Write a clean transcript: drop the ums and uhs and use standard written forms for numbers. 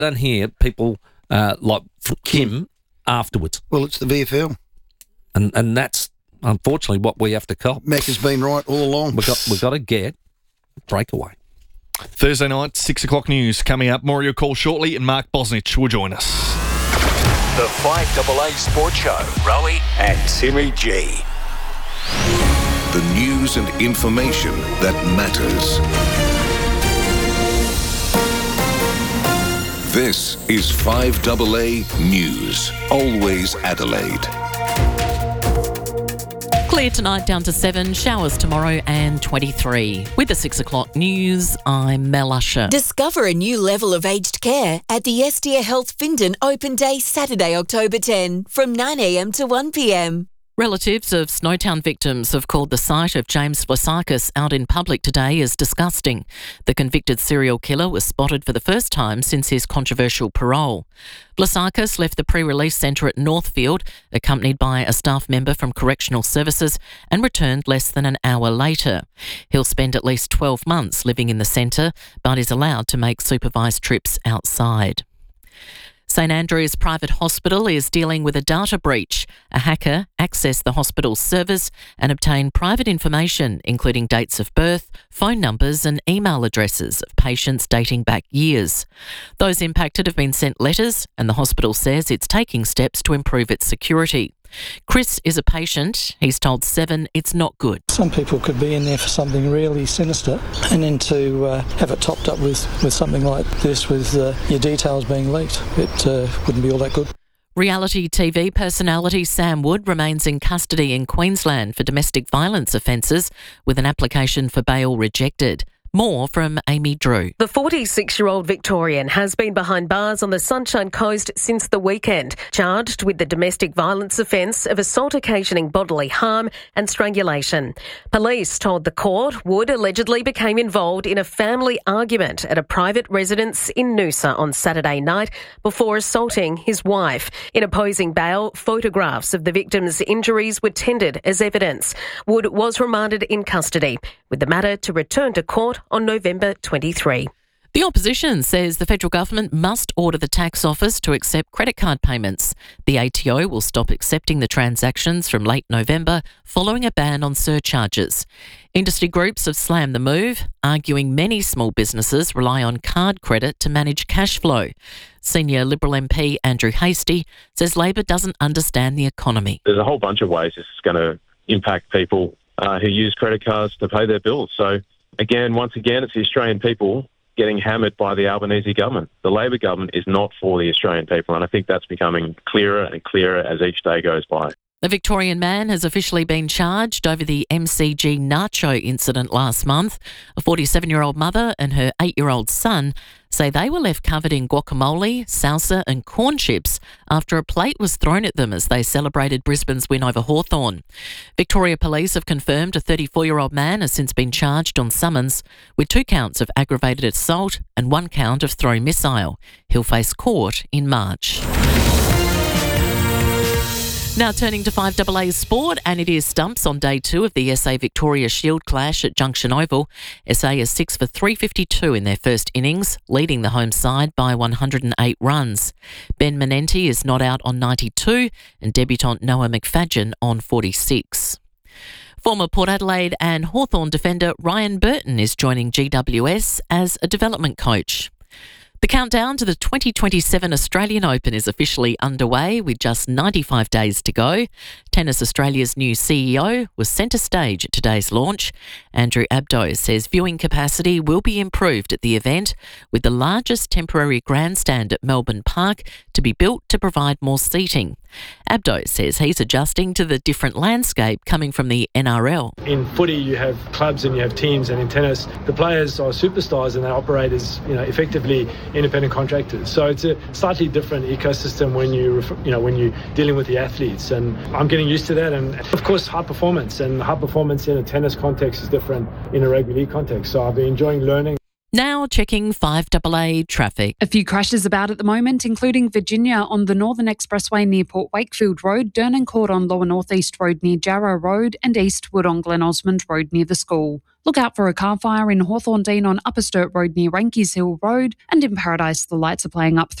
don't hear people like from Kim afterwards. Well, it's the VFL. And that's unfortunately what we have to cop. Mac has been right all along. We've got to get breakaway. Thursday night, 6 o'clock news coming up. More of your call shortly, and Mark Bosnich will join us. The 5AA Sports Show, Rowie and Timmy G. The news and information that matters. This is 5AA News. Always Adelaide. Clear tonight, down to 7, showers tomorrow and 23. With the 6 o'clock news, I'm Mel Usher. Discover a new level of aged care at the Estia Health Findon Open Day Saturday, October 10 from 9am to 1pm. Relatives of Snowtown victims have called the sight of James Vlasakis out in public today as disgusting. The convicted serial killer was spotted for the first time since his controversial parole. Vlasakis left the pre-release centre at Northfield, accompanied by a staff member from Correctional Services, and returned less than an hour later. He'll spend at least 12 months living in the centre, but is allowed to make supervised trips outside. St Andrew's Private Hospital is dealing with a data breach. A hacker accessed the hospital's servers and obtained private information, including dates of birth, phone numbers and email addresses of patients dating back years. Those impacted have been sent letters, and the hospital says it's taking steps to improve its security. Chris is a patient. He's told Seven it's not good. Some people could be in there for something really sinister, and then to have it topped up with something like this, with your details being leaked, it wouldn't be all that good. Reality TV personality Sam Wood remains in custody in Queensland for domestic violence offences, with an application for bail rejected. More from Amy Drew. The 46-year-old Victorian has been behind bars on the Sunshine Coast since the weekend, charged with the domestic violence offence of assault occasioning bodily harm and strangulation. Police told the court Wood allegedly became involved in a family argument at a private residence in Noosa on Saturday night before assaulting his wife. In opposing bail, photographs of the victim's injuries were tendered as evidence. Wood was remanded in custody, with the matter to return to court on November 23. The opposition says the federal government must order the tax office to accept credit card payments. The ATO will stop accepting the transactions from late November following a ban on surcharges. Industry groups have slammed the move, arguing many small businesses rely on card credit to manage cash flow. Senior Liberal MP Andrew Hastie says Labor doesn't understand the economy. There's a whole bunch of ways this is going to impact people who use credit cards to pay their bills. So once again, it's the Australian people getting hammered by the Albanese government. The Labor government is not for the Australian people, and I think that's becoming clearer and clearer as each day goes by. A Victorian man has officially been charged over the MCG nacho incident last month. A 47-year-old mother and her 8-year-old son say they were left covered in guacamole, salsa and corn chips after a plate was thrown at them as they celebrated Brisbane's win over Hawthorn. Victoria Police have confirmed a 34-year-old man has since been charged on summons with 2 counts of aggravated assault and 1 count of throw missile. He'll face court in March. Now turning to 5AA Sport, and it is stumps on day 2 of the SA Victoria Shield clash at Junction Oval. SA is 6 for 352 in their first innings, leading the home side by 108 runs. Ben Menenti is not out on 92 and debutant Noah McFadden on 46. Former Port Adelaide and Hawthorn defender Ryan Burton is joining GWS as a development coach. The countdown to the 2027 Australian Open is officially underway with just 95 days to go. Tennis Australia's new CEO was centre stage at today's launch. Andrew Abdo says viewing capacity will be improved at the event, with the largest temporary grandstand at Melbourne Park to be built to provide more seating. Abdo says he's adjusting to the different landscape coming from the NRL. In footy, you have clubs and you have teams, and in tennis, the players are superstars and they operate as, effectively independent contractors. So it's a slightly different ecosystem when you're dealing with the athletes, and I'm getting used to that. And of course, high performance in a tennis context is different in a rugby league context. So I've been enjoying learning. Now checking 5AA traffic. A few crashes about at the moment, including Virginia on the Northern Expressway near Port Wakefield Road, Durnan Court on Lower North East Road near Jarrow Road, and Eastwood on Glen Osmond Road near the school. Look out for a car fire in Hawthorne Dean on Upper Sturt Road near Rankies Hill Road, and in Paradise the lights are playing up